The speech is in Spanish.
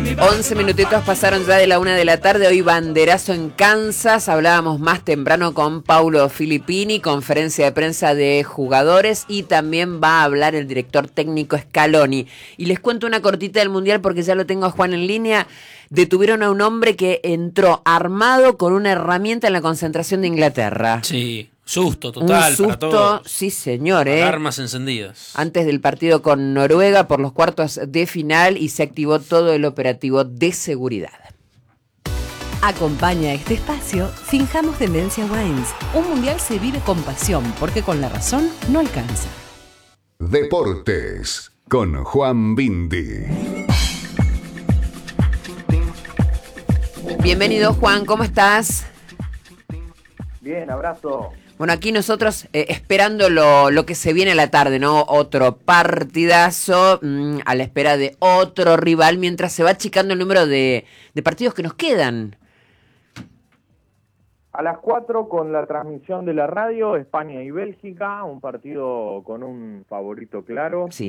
11 minutitos pasaron ya de la 1 de la tarde. Hoy banderazo en Kansas. Hablábamos más temprano con Paulo Filippini, conferencia de prensa de jugadores, y también va a hablar el director técnico Scaloni. Y les cuento una cortita del Mundial porque ya lo tengo a Juan en línea. Detuvieron a un hombre que entró armado con una herramienta en la concentración de Inglaterra. Sí, susto total. Un susto, para todos. sí señor. Alarmas encendidas. Antes del partido con Noruega por los cuartos de final, y se activó todo el operativo de seguridad. Acompaña este espacio Finjamos Demencia Wines. Un mundial se vive con pasión, porque con la razón no alcanza. Deportes con Juan Bindi. Bienvenido, Juan, ¿cómo estás? Bien, abrazo. Bueno, aquí nosotros esperando lo que se viene a la tarde, ¿no? Otro partidazo, a la espera de otro rival, mientras se va achicando el número de partidos que nos quedan. A las 4 con la transmisión de la radio, España y Bélgica, un partido con un favorito claro. Sí.